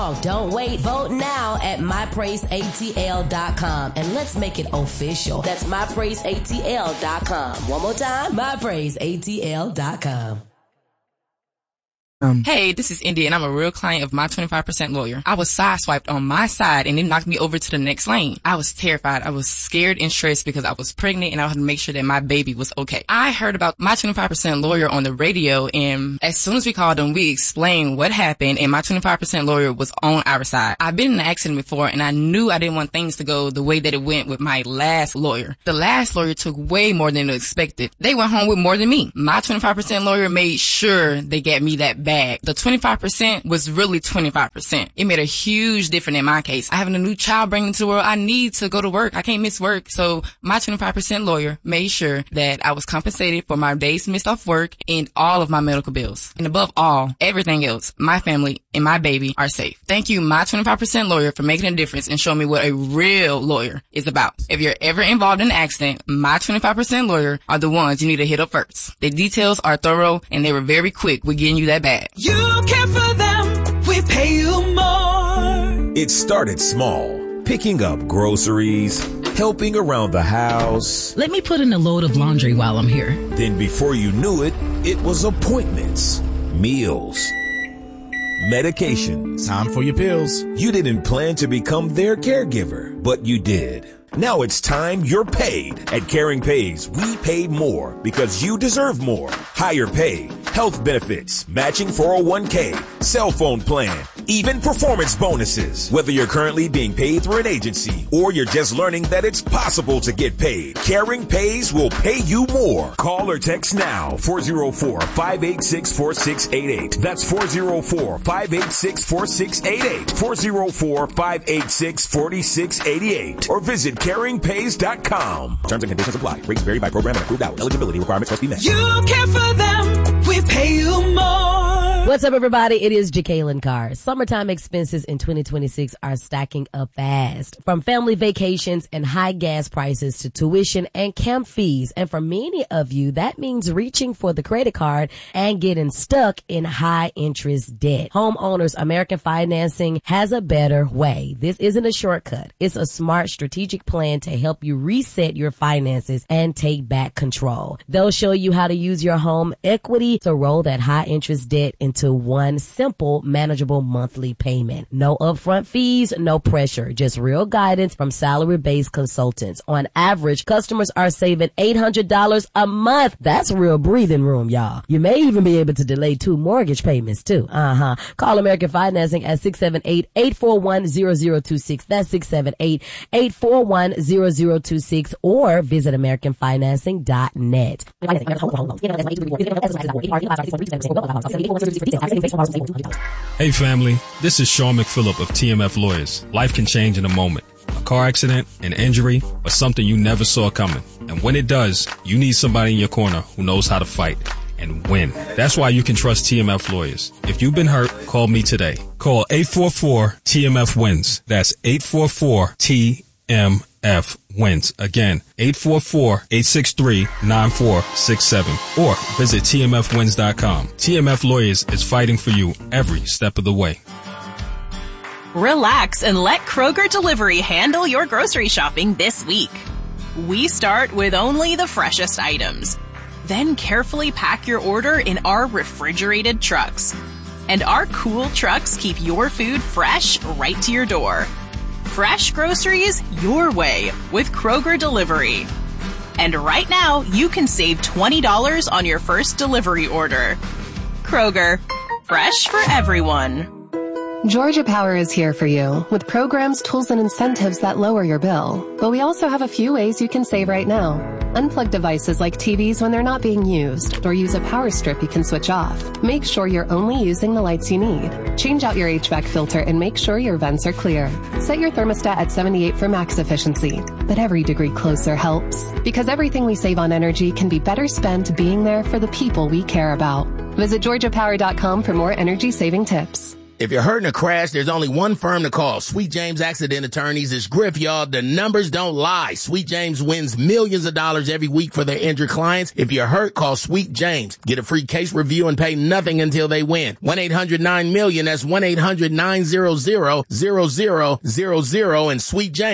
Don't wait. Vote now at mypraiseatl.com and let's make it official. That's mypraiseatl.com. One more time, mypraiseatl.com. Hey, this is India, and I'm a real client of My 25% Lawyer. I was sideswiped on my side, and it knocked me over to the next lane. I was terrified. I was scared and stressed because I was pregnant, and I had to make sure that my baby was okay. I heard about My 25% Lawyer on the radio, and as soon as we called them, we explained what happened, and My 25% Lawyer was on our side. I've been in an accident before, and I knew I didn't want things to go the way that it went with my last lawyer. The last lawyer took way more than expected. They went home with more than me. My 25% Lawyer made sure they got me that bag. The 25% was really 25%. It made a huge difference in my case. I having a new child bringing into the world. I need to go to work. I can't miss work. So My 25% Lawyer made sure that I was compensated for my days missed off work and all of my medical bills. And above all, everything else, my family and my baby are safe. Thank you, My 25% Lawyer, for making a difference and showing me what a real lawyer is about. If you're ever involved in an accident, My 25% Lawyer are the ones you need to hit up first. The details are thorough and they were very quick with getting you that bag. You care for them, we pay you more. It started small, picking up groceries, helping around the house. Let me put in a load of laundry while I'm here. Then before you knew it, it was appointments, meals, medications. Time for your pills. You didn't plan to become their caregiver, but you did. Now it's time you're paid. At Caring Pays, we pay more because you deserve more. Higher pay, health benefits, matching 401k, cell phone plan, even performance bonuses. Whether you're currently being paid through an agency or you're just learning that it's possible to get paid, Caring Pays will pay you more. Call or text now, 404-586-4688. That's 404-586-4688. 404-586-4688. Or visit CaringPays.com. Terms and conditions apply. Rates vary by program and approved hours. Eligibility requirements must be met. You care for them, we pay you more. What's up, everybody? It is Jacqueline Carr. Summertime expenses in 2026 are stacking up fast. From family vacations and high gas prices to tuition and camp fees. And for many of you, that means reaching for the credit card and getting stuck in high interest debt. Homeowners American Financing has a better way. This isn't a shortcut. It's a smart strategic plan to help you reset your finances and take back control. They'll show you how to use your home equity to roll that high interest debt into one simple, manageable monthly payment. No upfront fees, no pressure, just real guidance from salary-based consultants. On average, customers are saving $800 a month. That's real breathing room, y'all. You may even be able to delay 2 mortgage payments too. Call American Financing at 678-841-0026. That's 678-841-0026 or visit AmericanFinancing.net. Hey family, this is Sean McPhillip of TMF Lawyers. Life can change in a moment. A car accident, an injury, or something you never saw coming. And when it does, you need somebody in your corner who knows how to fight and win. That's why you can trust TMF Lawyers. If you've been hurt, call me today. Call 844-TMF-WINS. That's 844-TMF wins. Again, 844-863-9467 or visit tmfwins.com. TMF Lawyers is fighting for you every step of the way. Relax and let Kroger Delivery handle your grocery shopping this week. We start with only the freshest items. Then carefully pack your order in our refrigerated trucks. And our cool trucks keep your food fresh right to your door. Fresh groceries your way with Kroger Delivery. And right now, you can save $20 on your first delivery order. Kroger, fresh for everyone. Georgia Power is here for you with programs, tools, and incentives that lower your bill. But we also have a few ways you can save right now. Unplug devices like TVs when they're not being used, or use a power strip you can switch off. Make sure you're only using the lights you need. Change out your HVAC filter and make sure your vents are clear. Set your thermostat at 78 for max efficiency. But every degree closer helps. Because everything we save on energy can be better spent being there for the people we care about. Visit GeorgiaPower.com for more energy saving tips. If you're hurt in a crash, there's only one firm to call. Sweet James Accident Attorneys. It's Griff, y'all. The numbers don't lie. Sweet James wins millions of dollars every week for their injured clients. If you're hurt, call Sweet James. Get a free case review and pay nothing until they win. 1-800-9-MILLION. That's 1-800-900-0000. And Sweet James